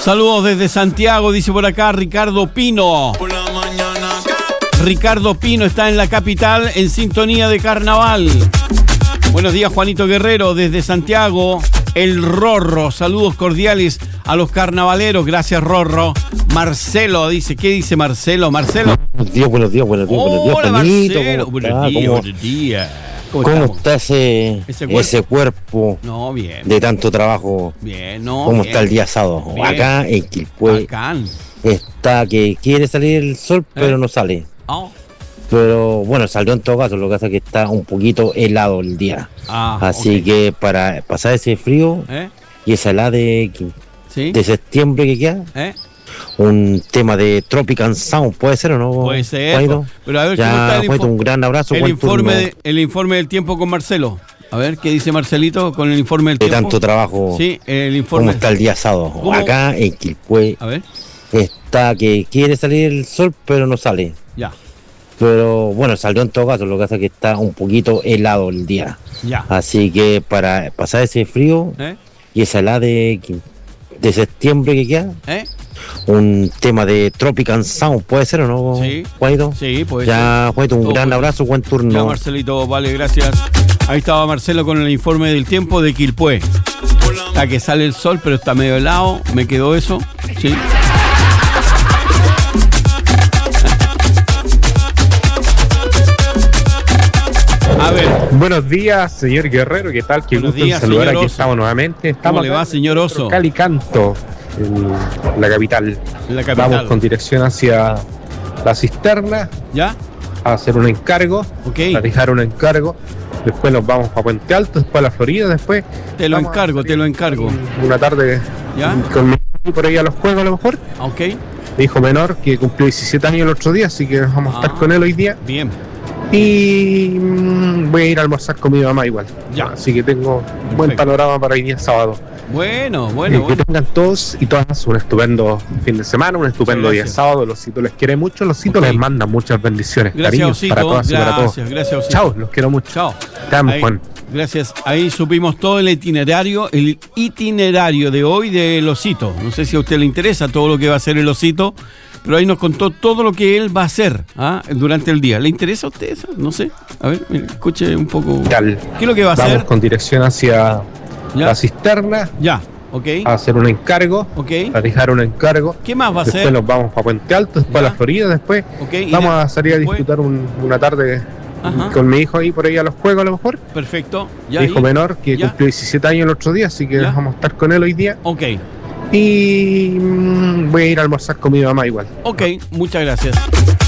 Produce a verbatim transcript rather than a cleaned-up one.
Saludos desde Santiago, dice por acá Ricardo Pino. Ricardo Pino está en la capital en sintonía de carnaval. Buenos días, Juanito Guerrero, desde Santiago. El Rorro, saludos cordiales a los carnavaleros. Gracias, Rorro. Marcelo dice, ¿qué dice Marcelo? Marcelo. Buenos días, buenos días, buenos días, buenos días. Hola, Juanito, Marcelo. ¿cómo Buenos está? días, ¿Cómo, buenos días. ¿Cómo, ¿Cómo estamos? está ese, ¿Ese cuerpo? ese cuerpo No, bien. de tanto trabajo? Bien, no, ¿Cómo bien. está el día sábado? Bien. Acá en Quilpué Bacán. está que quiere salir el sol, pero ¿Eh? no sale. Oh. Pero bueno, salió en todo caso, lo que pasa es que está un poquito helado el día. Ah, Así ok. que para pasar ese frío ¿Eh? y esa helada de, ¿Sí? de septiembre que queda, ¿Eh? un tema de Tropical Sound, ¿puede ser o no? Puede ser. Juanito? Pero a ver, ¿cómo está Ya, el, Juanito, info- un gran abrazo. el buen informe turno. de, el informe del tiempo con Marcelo? A ver, ¿qué dice Marcelito con el informe del De tiempo? tanto trabajo. Sí, el informe. ¿Cómo está el día sábado? ¿Cómo? Acá en Quilpué A ver, está que quiere salir el sol, pero no sale. ya, Pero bueno, salió en todo caso, lo que pasa es que está un poquito helado el día. ya. Así que para pasar ese frío ¿Eh? y esa helada de, de septiembre que queda, ¿Eh? un tema de Tropical Sound, ¿puede ser o no? Sí. Juanito? Sí, pues. Ya, Juanito, un Todo gran bueno. abrazo, buen Ya, turno. Marcelito, vale, gracias. Ahí estaba Marcelo con el informe del tiempo de Quilpué. Está que sale el sol, pero está medio helado. Me quedó eso. Sí. A ver, Buenos días, señor Guerrero, ¿qué tal? Qué Buenos gusto en días, saludar, señor aquí Oso. estamos nuevamente. Estamos ¿cómo le acá va, en señor Oso? Calicanto, en la capital. En la capital. Vamos con dirección hacia la cisterna ¿Ya? a hacer un encargo, Ok. a dejar un encargo. Después nos vamos a Puente Alto, después a la Florida, después Te lo vamos a encargo, salir te lo encargo. una tarde ¿Ya? con mi hijo por ahí a los juegos a lo mejor. Ok. Mi hijo menor que cumplió diecisiete años el otro día, así que vamos a estar Ah. con él hoy día. Bien. Y mm, voy a ir a almorzar con mi mamá igual. Ya. Así que tengo un buen Perfecto. panorama para hoy día sábado. Bueno, Eh, bueno, que bueno. tengan todos y todas un estupendo fin de semana, un estupendo Muchas día gracias. sábado. Los Ositos les quiere mucho, los Ositos Ok. les mandan muchas bendiciones, Gracias, cariños Osito. para todas y para todos. Gracias, gracias, Osito. Chao, los quiero mucho. Chao. Te amo, Ahí- Juan. Gracias. Ahí supimos todo el itinerario, el itinerario de hoy del Osito. No sé si a usted le interesa todo lo que va a hacer el Osito, pero ahí nos contó todo lo que él va a hacer ¿ah? durante el día. ¿Le interesa a usted eso? No sé. A ver, mire, escuche un poco. ¿Qué tal? ¿Qué es lo que va a Vamos hacer? con dirección hacia Ya. la cisterna Ya, ok. a hacer un encargo, Ok. a dejar un encargo. ¿Qué más va a Después hacer? nos vamos a Puente Alto, después Ya. a la Florida, después Ok, y vamos de- a salir a después- disfrutar un- una tarde Ajá. con mi hijo ahí por ahí a los juegos a lo mejor. Perfecto. Ya Mi hijo ahí. menor que Ya. cumplió diecisiete años el otro día, así que Ya. vamos a estar con él hoy día. Ok, Y mm, voy a ir a almorzar con mi mamá igual. ok. Muchas gracias.